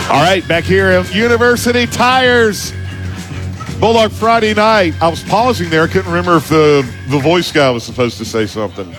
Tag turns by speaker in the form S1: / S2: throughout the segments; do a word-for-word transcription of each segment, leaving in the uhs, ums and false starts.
S1: All right, back here at University Tires. Bulldog Friday night. I was pausing there. I couldn't remember if the, the voice guy was supposed to say something.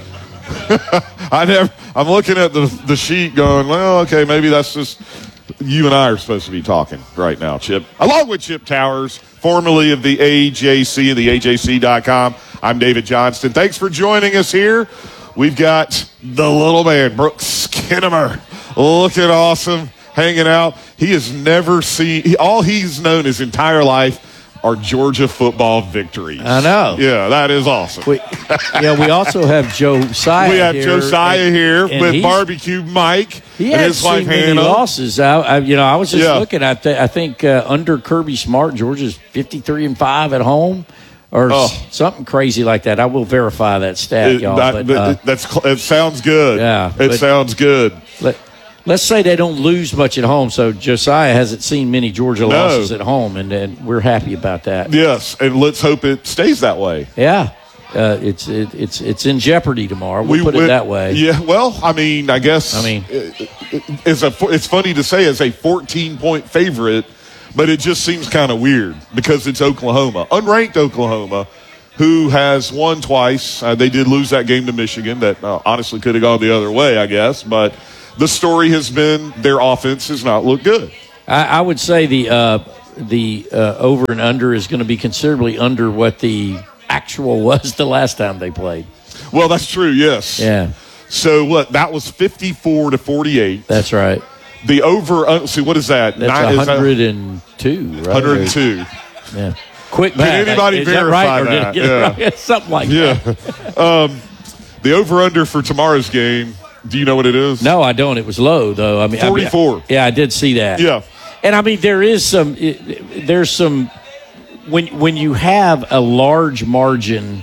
S1: I never. I'm looking at the, the sheet going, well, okay, maybe that's just you and I are supposed to be talking right now, Chip. Along with Chip Towers, formerly of the A J C and the A J C dot com. I'm David Johnston. Thanks for joining us here. We've got the little man, Brooks Kinnemer, looking awesome, hanging out. He has never seen, he, all he's known his entire life are Georgia football victories.
S2: I know.
S1: Yeah, that is awesome.
S2: We, yeah, we also have Josiah
S1: We have
S2: here,
S1: Josiah
S2: and,
S1: here
S2: and
S1: with Barbecue Mike
S2: he
S1: and
S2: had
S1: his wife
S2: seen many
S1: Hannah.
S2: losses. I, I, you know, I was just
S1: Yeah.
S2: looking at that. I think uh, under Kirby Smart, Georgia's fifty-three and five at home, or
S1: Oh.
S2: s- something crazy like that. I will verify that stat,
S1: It,
S2: y'all.
S1: that,
S2: but, uh,
S1: that's cl- it sounds good.
S2: Yeah,
S1: it
S2: but-
S1: sounds good.
S2: let, let's say they don't lose much at home, so Josiah hasn't seen many Georgia
S1: No.
S2: losses at home, and, and we're happy about that.
S1: Yes, and let's hope it stays that way.
S2: Yeah, uh, it's it, it's it's in jeopardy tomorrow. We'll put it
S1: went-
S2: that way.
S1: Yeah, well, I mean, I guess.
S2: I mean-
S1: it- it- it's a. It's funny to say as a fourteen point favorite, but it just seems kind of weird because it's Oklahoma, unranked Oklahoma, who has won twice. Uh, they did lose that game to Michigan. That uh, honestly could have gone the other way, I guess. But the story has been their offense has not looked good.
S2: I, I would say the uh, the uh, over and under is going to be considerably under what the actual was the last time they played.
S1: Well, that's true. Yes.
S2: Yeah,
S1: So what? That was fifty-four to forty-eight.
S2: that's right.
S1: The over. Uh, see, what is that?
S2: That's
S1: Nine- is
S2: one
S1: that
S2: hundred and two, right?
S1: one hundred two.
S2: Yeah. Quick
S1: Can
S2: math.
S1: anybody
S2: Is
S1: verify
S2: that? Right? Or did
S1: that?
S2: I get it
S1: Yeah.
S2: right? Something like
S1: Yeah.
S2: that.
S1: um, the over-under for tomorrow's game, do you know what it is?
S2: No, I don't. It was low, though. I mean, I mean,
S1: forty-four.
S2: yeah, I did see that.
S1: Yeah.
S2: And I mean, there is some. It, there's some. When when you have a large margin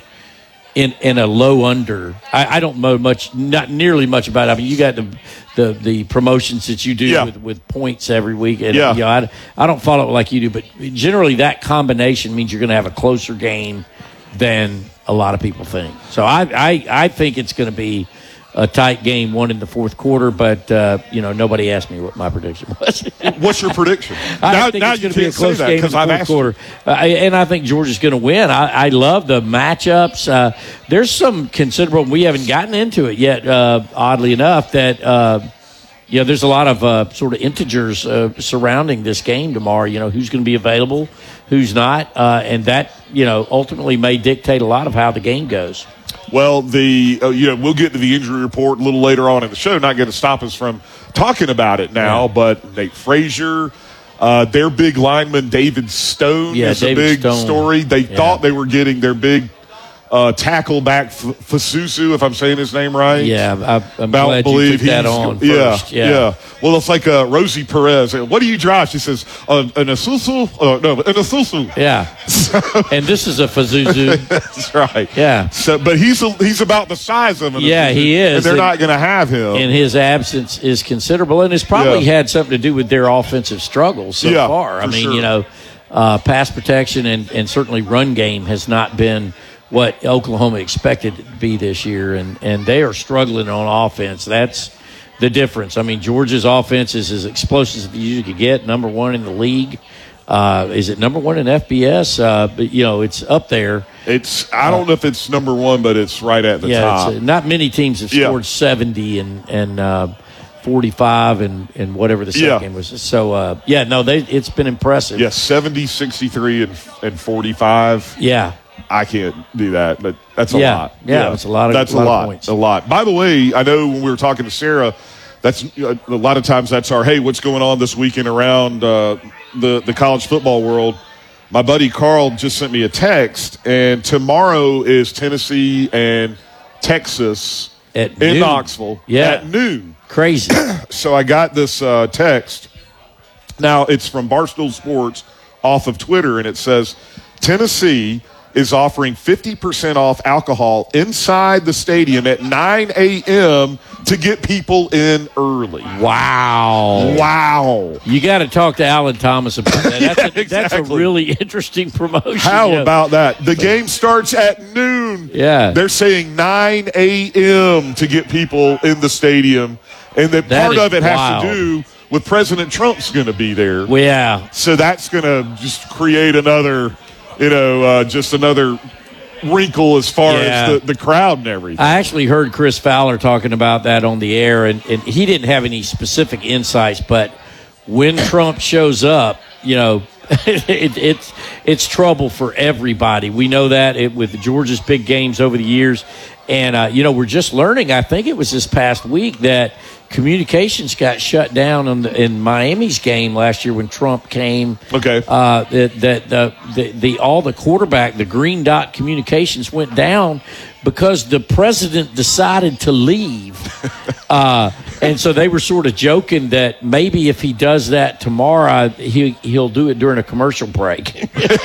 S2: in in a low under, I, I don't know much, not nearly much about it. I mean, you got the the, the promotions that you do
S1: Yeah.
S2: with, with points every week. And,
S1: Yeah.
S2: you know, I, I don't follow it like you do, but generally that combination means you're going to have a closer game than a lot of people think. So I I, I think it's going to be a tight game, one in the fourth quarter, but, uh, you know, nobody asked me what my prediction was.
S1: What's your prediction?
S2: I
S1: now,
S2: think
S1: now
S2: it's
S1: you
S2: going to be a
S1: can't say
S2: close
S1: that
S2: game in
S1: because
S2: the
S1: I've
S2: fourth
S1: asked
S2: quarter. Uh, I- and I think Georgia's going to win. I, I love the matchups. Uh, there's some considerable – we haven't gotten into it yet, uh, oddly enough, that uh, – you know, there's a lot of uh, sort of integers uh, surrounding this game tomorrow. You know, who's going to be available, who's not, uh, and that, you know, ultimately may dictate a lot of how the game goes.
S1: Well, the uh, you know we'll get to the injury report a little later on in the show. Not going to stop us from talking about it now,
S2: Yeah.
S1: but Nate Frazier, uh, their big lineman David Stone
S2: Yeah,
S1: is
S2: David
S1: a big
S2: Stone.
S1: story. They
S2: Yeah.
S1: thought they were getting their big uh, tackle back, F- Fasusu, if I'm saying his name right.
S2: Yeah, I, I'm
S1: About
S2: glad you
S1: believe
S2: took that
S1: he's-
S2: on
S1: yeah,
S2: first. Yeah,
S1: Well, it's like uh, Rosie Perez. What do you drive? She says, uh, an Isuzu? Uh, no, an Isuzu.
S2: yeah. And this is a Fazuzu.
S1: That's right.
S2: Yeah.
S1: So, but he's a, he's about the size of an
S2: Yeah,
S1: Isuzu,
S2: he is.
S1: and they're
S2: And-
S1: not going to have him.
S2: And his absence is considerable, and it's probably
S1: Yeah.
S2: had something to do with their offensive struggles so
S1: Yeah,
S2: far. I
S1: for
S2: mean,
S1: sure.
S2: you know, uh, pass protection and, and certainly run game has not been what Oklahoma expected it to be this year, and, and they are struggling on offense. That's the difference. I mean, Georgia's offense is as explosive as you could get, number one in the league. Uh, is it number one in F B S? Uh, but, you know, it's up there.
S1: It's I don't know if it's number one, but it's right at the
S2: Yeah,
S1: top.
S2: it's, uh, not many teams have
S1: Yeah.
S2: scored seventy and and uh, forty-five and, and whatever the second
S1: Yeah.
S2: game was. So uh, yeah, no, they it's been impressive.
S1: Yes, seventy, sixty-three, and and forty-five.
S2: Yeah.
S1: I can't do that, but that's a
S2: Yeah.
S1: lot.
S2: Yeah, it's a lot of-
S1: that's
S2: a lot
S1: a
S2: of
S1: lot.
S2: points.
S1: A lot. By the way, I know when we were talking to Sarah, that's uh, a lot of times that's our hey, what's going on this weekend around uh, the the college football world. My buddy Carl just sent me a text, and tomorrow is Tennessee and Texas
S2: At
S1: in
S2: noon.
S1: Knoxville
S2: Yeah.
S1: at noon.
S2: Crazy.
S1: So I got this uh, text. Now, it's from Barstool Sports off of Twitter, and it says Tennessee is offering fifty percent off alcohol inside the stadium at nine a.m. to get people in early.
S2: Wow.
S1: Wow.
S2: You got to talk to Alan Thomas about that. That's,
S1: Yeah,
S2: a, that's a
S1: exactly.
S2: really interesting promotion.
S1: How
S2: you know.
S1: about that? The game starts at noon.
S2: Yeah.
S1: They're saying nine a.m. to get people in the stadium. And that
S2: That
S1: part
S2: is
S1: of it has
S2: wild.
S1: to do with President Trump's going to be there.
S2: Well, yeah.
S1: So that's going to just create another, you know, uh, just another wrinkle as far
S2: Yeah.
S1: as the, the crowd and everything.
S2: I actually heard Chris Fowler talking about that on the air, and, and he didn't have any specific insights, but when Trump shows up, you know, it, it's it's trouble for everybody. We know that it, with Georgia's big games over the years. And, uh, you know, we're just learning, I think it was this past week, that communications got shut down in, the, in Miami's game last year when Trump came.
S1: Okay.
S2: Uh, that that the, the, the all the quarterback, the green dot communications went down because the president decided to leave. uh, and so they were sort of joking that maybe if he does that tomorrow, he, he'll do it during a commercial break.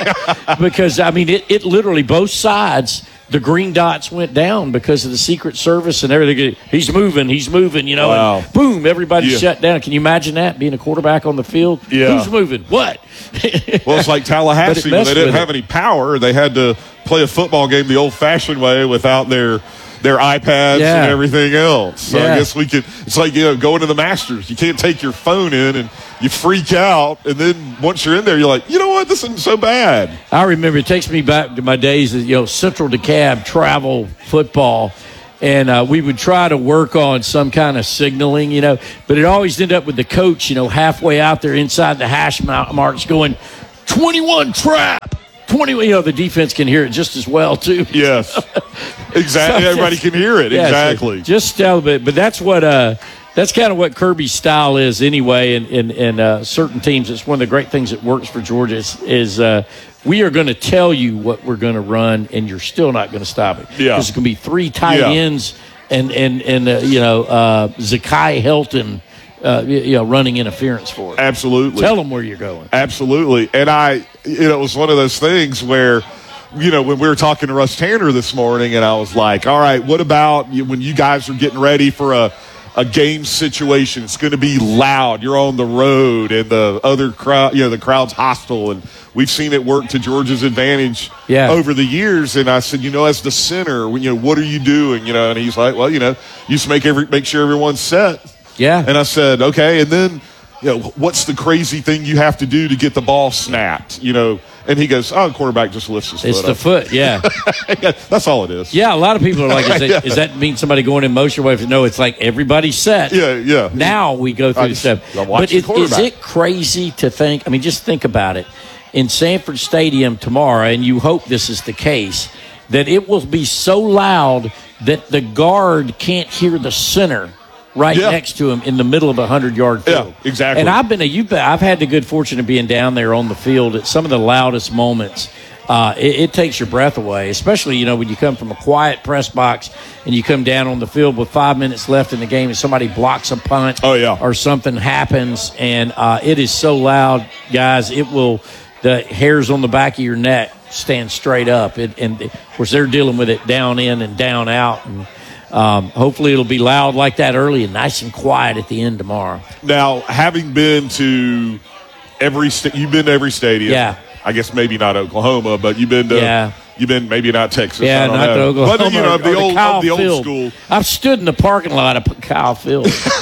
S2: Because, I mean, it, it literally, both sides, the green dots went down because of the Secret Service and everything. He's moving, he's moving, you know.
S1: Wow.
S2: And boom, everybody
S1: Yeah.
S2: shut down. Can you imagine that, being a quarterback on the field?
S1: Yeah.
S2: Who's moving? What?
S1: Well, it's like Tallahassee
S2: But it
S1: when
S2: messed
S1: they didn't
S2: with
S1: have
S2: it.
S1: any power. They had to play a football game the old-fashioned way without their their iPads
S2: Yeah.
S1: and everything else. So
S2: Yeah.
S1: I guess we could. It's like, you know, going to the Masters. You can't take your phone in, and you freak out. And then once you're in there, you're like, you know what? This isn't so bad.
S2: I remember, it takes me back to my days of, you know, Central DeKalb travel football. And uh, we would try to work on some kind of signaling, you know, but it always ended up with the coach, you know, halfway out there inside the hash marks going, twenty-one trap, twenty-one, you know, the defense can hear it just as well, too.
S1: Yes, exactly.
S2: So
S1: Everybody
S2: just-
S1: can hear it.
S2: Yeah, so
S1: Exactly.
S2: just tell bit, but that's what uh, that's kind of what Kirby's style is anyway. And in, in, in uh, certain teams, it's one of the great things that works for Georgia is, is uh, we are going to tell you what we're going to run, and you're still not going to stop it.
S1: Yeah.
S2: There's going to be three tight
S1: Yeah.
S2: ends and and and uh, you know uh, Zakai Helton, uh, you you know, running interference for it.
S1: Absolutely.
S2: Tell them where you're going.
S1: Absolutely. And I, you know, it was one of those things where, you know, when we were talking to Russ Tanner this morning, and I was like, all right, what about you, when you guys are getting ready for a, a game situation? It's going to be loud. You're on the road, and the other crowd, you know, the crowd's hostile, and we've seen it work to Georgia's advantage
S2: Yeah.
S1: over the years. And I said, you know, as the center, you know, what are you doing? You know, and he's like, well, you know, you just make every make sure everyone's set.
S2: Yeah.
S1: And I said, okay. And then, you know, what's the crazy thing you have to do to get the ball snapped? You know, and he goes, oh, the quarterback just lifts his
S2: It's
S1: foot
S2: the
S1: up.
S2: foot, yeah.
S1: Yeah, that's all it is.
S2: Yeah, a lot of people are like, is that,
S1: Yeah.
S2: does that mean somebody going in motion? Well, no, it's like everybody's set.
S1: Yeah, yeah.
S2: Now we go through
S1: I
S2: the
S1: just-
S2: stuff.
S1: I watch
S2: But
S1: the
S2: it, is
S1: quarterback.
S2: it crazy to think? I mean, just think about it. In Sanford Stadium tomorrow, and you hope this is the case, that it will be so loud that the guard can't hear the center right
S1: Yeah.
S2: next to him in the middle of a hundred-yard
S1: Yeah,
S2: field.
S1: exactly.
S2: And I've been a, you've been, I've had the good fortune of being down there on the field at some of the loudest moments. Uh, it, it takes your breath away, especially, you know, when you come from a quiet press box and you come down on the field with five minutes left in the game and somebody blocks a punt
S1: Oh, yeah.
S2: or something happens, and uh, it is so loud, guys, it will – the hairs on the back of your neck stand straight up. It, and, of course, they're dealing with it down in and down out. And um, hopefully it'll be loud like that early and nice and quiet at the end tomorrow.
S1: Now, having been to every sta- you've been to every stadium.
S2: Yeah.
S1: I guess maybe not Oklahoma, but you've been to
S2: Yeah.
S1: you've been maybe not Texas.
S2: Yeah,
S1: I don't
S2: not
S1: know.
S2: the Oklahoma.
S1: But you know,
S2: or-
S1: of the
S2: or
S1: old
S2: Kyle
S1: of the old
S2: Field.
S1: school.
S2: I've stood in the parking lot of Kyle Field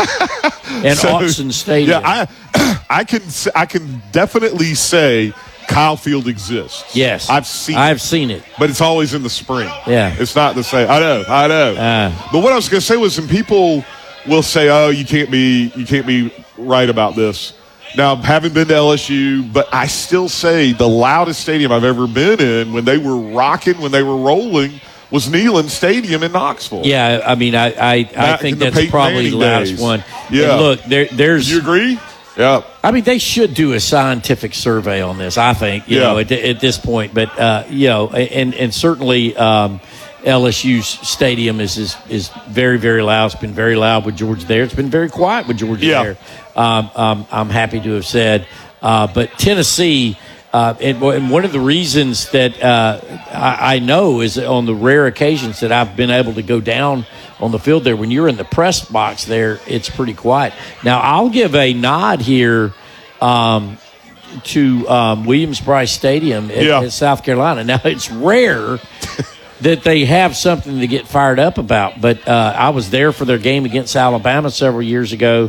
S2: and
S1: So,
S2: Autzen Stadium.
S1: Yeah, I I can s- I can definitely say Kyle Field exists.
S2: yes,
S1: I've seen
S2: I've
S1: it,
S2: seen it.
S1: but it's always in the spring.
S2: Yeah.
S1: It's not the same. I know, I know.
S2: Uh.
S1: But what I was going to say was, some people will say, "Oh, you can't be you can't be right about this." Now, having been to L S U, but I still say the loudest stadium I've ever been in, when they were rocking, when they were rolling, was Neyland Stadium in Knoxville.
S2: Yeah, I mean, I I, I
S1: Back
S2: think
S1: in the
S2: that's
S1: Peyton
S2: probably the
S1: Manning
S2: loudest
S1: days.
S2: one.
S1: Yeah.
S2: And look, there there's.
S1: Do you agree? Yeah.
S2: I mean, they should do a scientific survey on this, I think, you
S1: Yeah.
S2: know, at, at this point. But, uh, you know, and, and certainly um, L S U's stadium is, is is very, very loud. It's been very loud with Georgia there. It's been very quiet with Georgia
S1: Yeah.
S2: there. Um, um, I'm happy to have said. Uh, but Tennessee, uh, and, and one of the reasons that uh, I, I know is on the rare occasions that I've been able to go down on the field there, when you're in the press box there, it's pretty quiet. Now, I'll give a nod here um, to um, Williams-Brice Stadium at,
S1: Yeah.
S2: at South Carolina. Now, it's rare that they have something to get fired up about, but uh, I was there for their game against Alabama several years ago.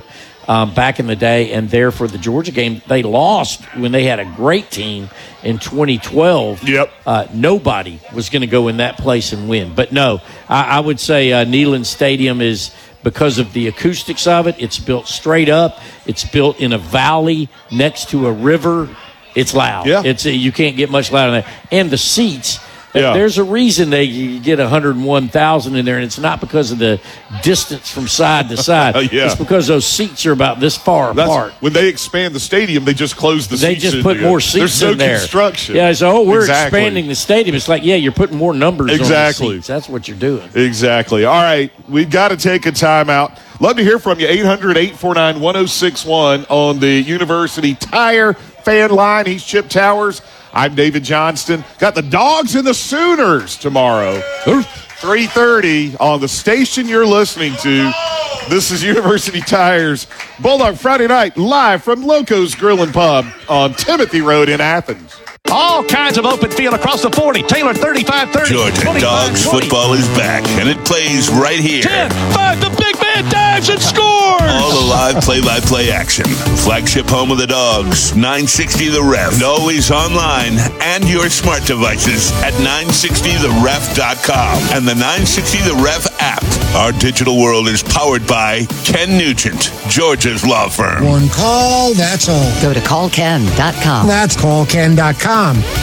S2: um, back in the day. And there for the Georgia game, they lost when they had a great team in twenty twelve.
S1: Yep.
S2: Uh, nobody was going to go in that place and win. But no, I, I would say uh, Neyland Stadium is, because of the acoustics of it, it's built straight up. It's built in a valley next to a river. It's loud.
S1: Yeah.
S2: It's uh, you can't get much louder than that. And the seats.
S1: Yeah.
S2: There's a reason they you get one hundred one thousand in there, and it's not because of the distance from side to side.
S1: Yeah.
S2: It's because those seats are about this far
S1: That's,
S2: apart.
S1: when they expand the stadium, they just close the
S2: They
S1: seats.
S2: just
S1: in
S2: put
S1: there.
S2: more seats
S1: There's no
S2: in there.
S1: construction.
S2: Yeah, so oh, we're
S1: Exactly.
S2: expanding the stadium. It's like, yeah, you're putting more numbers
S1: Exactly.
S2: on the seats. That's what you're doing.
S1: Exactly. All right, we've got to take a timeout. Love to hear from you. eight hundred, eight four nine, one oh six one on the University Tire fan line. He's Chip Towers. I'm David Johnston. Got the Dogs and the Sooners tomorrow. three thirty on the station you're listening to. This is University Tires Bulldog Friday night, live from Loco's Grill and Pub on Timothy Road in Athens.
S3: All kinds of open field across the forty. Taylor thirty-five thirty.
S4: Georgia Dogs football is back, and it plays right here.
S3: ten, five, the big man dives and scores!
S4: All the live play-by-play action. Flagship home of the Dogs, nine sixty The Ref. And always online and your smart devices at nine sixty the ref dot com and the nine sixty The Ref app. Our digital world is powered by Ken Nugent, Georgia's law firm.
S5: One call, that's all.
S6: Go to call ken dot com.
S5: That's call ken dot com.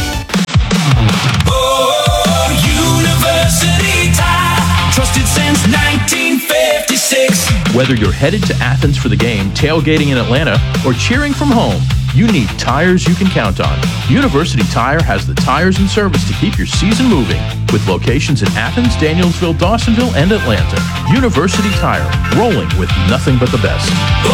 S7: Oh, University Tire, trusted since nineteen fifty-six.
S8: Whether you're headed to Athens for the game, tailgating in Atlanta, or cheering from home, you need tires you can count on. University Tire has the tires and service to keep your season moving, with locations in Athens, Danielsville, Dawsonville, and Atlanta. University Tire, rolling with nothing but the best.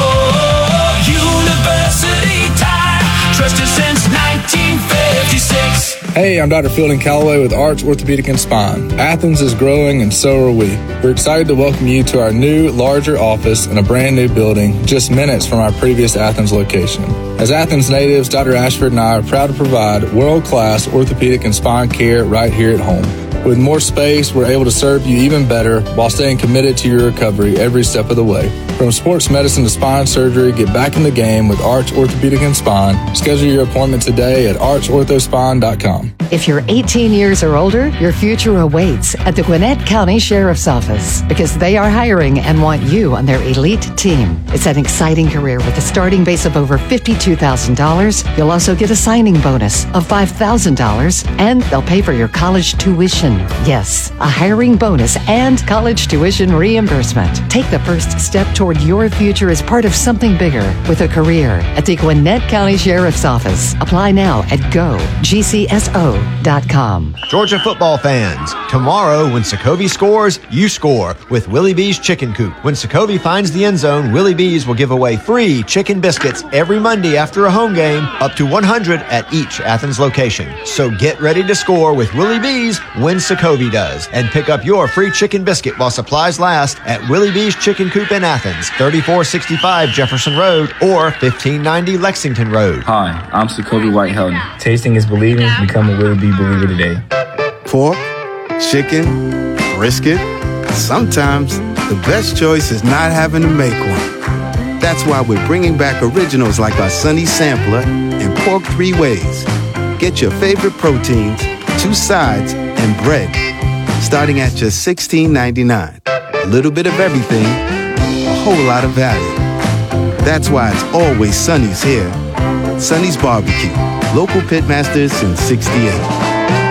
S7: Oh, University Tire, trusted since nineteen fifty-six.
S9: Hey, I'm Doctor Fielding Calloway with Arch Orthopedic and Spine. Athens is growing and so are we. We're excited to welcome you to our new, larger office in a brand new building just minutes from our previous Athens location. As Athens natives, Doctor Ashford and I are proud to provide world-class orthopedic and spine care right here at home. With more space, we're able to serve you even better while staying committed to your recovery every step of the way. From sports medicine to spine surgery, get back in the game with Arch Orthopedic and Spine. Schedule your appointment today at arch ortho spine dot com.
S6: If you're eighteen years or older, your future awaits at the Gwinnett County Sheriff's Office because they are hiring and want you on their elite team. It's an exciting career with a starting base of over fifty-two thousand dollars. You'll also get a signing bonus of five thousand dollars, and they'll pay for your college tuition. Yes, a hiring bonus and college tuition reimbursement. Take the first step toward your future as part of something bigger with a career at the Gwinnett County Sheriff's Office. Apply now at go g c s o dot com.
S10: Georgia football fans, tomorrow when Sokovie scores, you score with Willie B's Chicken Coop. When Sokovie finds the end zone, Willie B's will give away free chicken biscuits every Monday after a home game, up to one hundred at each Athens location. So get ready to score with Willie B's when Sokovie does, and pick up your free chicken biscuit while supplies last at Willie B's Chicken Coop in Athens, thirty-four sixty-five Jefferson Road or fifteen ninety Lexington Road.
S11: Hi, I'm Sokovie White-Helton. Tasting is believing. Become a Willie B believer today.
S12: Pork, chicken, brisket. Sometimes the best choice is not having to make one. That's why we're bringing back originals like our Sunny Sampler and Pork Three Ways. Get your favorite proteins, two sides, and bread, starting at just sixteen ninety-nine. A little bit of everything, a whole lot of value. That's why it's always Sunny's here. Sunny's Barbecue, local pitmasters since sixty-eight.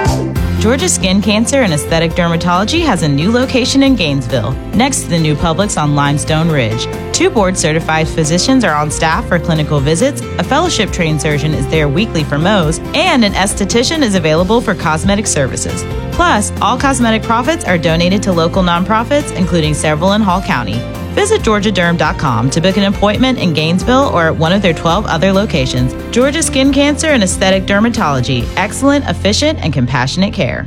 S13: Georgia Skin Cancer and Aesthetic Dermatology has a new location in Gainesville, next to the new Publix on Limestone Ridge. Two board-certified physicians are on staff for clinical visits, a fellowship-trained surgeon is there weekly for Mohs, and an esthetician is available for cosmetic services. Plus, all cosmetic profits are donated to local nonprofits, including several in Hall County. Visit georgia derm dot com to book an appointment in Gainesville or at one of their twelve other locations. Georgia Skin Cancer and Aesthetic Dermatology. Excellent, efficient, and compassionate care.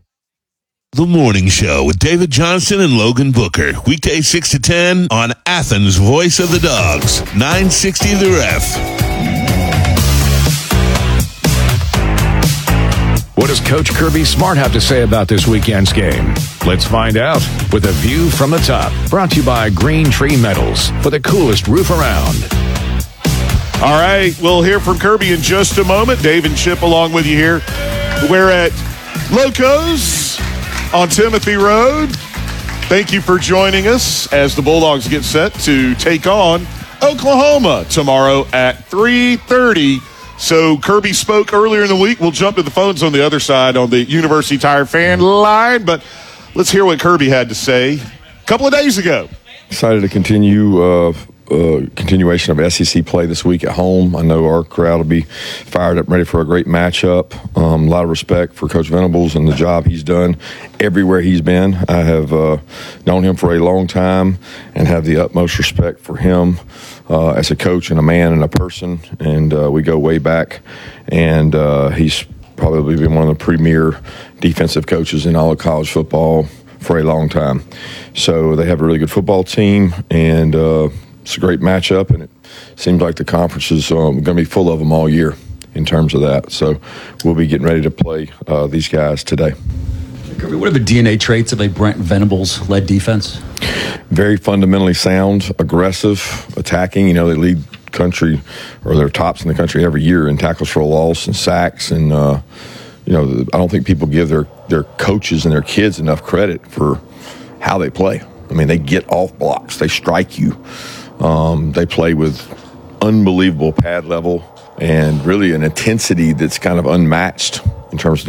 S4: The Morning Show with David Johnston and Logan Booker. Weekday six to ten on Athens' Voice of the Dogs. nine sixty The Ref.
S14: What does Coach Kirby Smart have to say about this weekend's game? Let's find out with a view from the top. Brought to you by Green Tree Metals for the coolest roof around.
S1: All right, we'll hear from Kirby in just a moment. Dave and Chip along with you here. We're at Locos on Timothy Road. Thank you for joining us as the Bulldogs get set to take on Oklahoma tomorrow at three thirty. So Kirby spoke earlier in the week. We'll jump to the phones on the other side on the University Tire fan line, but let's hear what Kirby had to say a couple of days ago.
S15: Excited to continue uh, uh, continuation of S E C play this week at home. I know our crowd will be fired up, ready for a great matchup. Um, a lot of respect for Coach Venables and the job he's done everywhere he's been. I have uh, known him for a long time and have the utmost respect for him uh, as a coach and a man and a person. And uh, we go way back. And uh, he's probably been one of the premier defensive coaches in all of college football for a long time. So they have a really good football team, and uh, it's a great matchup, and it seems like the conference is um, going to be full of them all year in terms of that. So we'll be getting ready to play uh, these guys today.
S16: Kirby, what are the D N A traits of a Brent Venables-led defense?
S15: Very fundamentally sound, aggressive, attacking. You know, they lead country, or they're tops in the country every year in tackles for a loss and sacks, and uh, you know, I don't think people give their, their coaches and their kids enough credit for how they play. I mean, they get off blocks. They strike you. Um, they play with unbelievable pad level and really an intensity that's kind of unmatched in terms of the